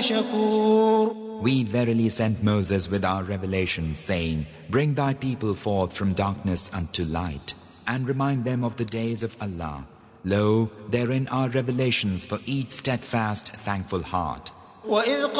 شكور. We verily sent Moses with our revelation, saying, Bring thy people forth from darkness unto light, and remind them of the days of Allah. Lo, therein are revelations for each steadfast, thankful heart. وإذ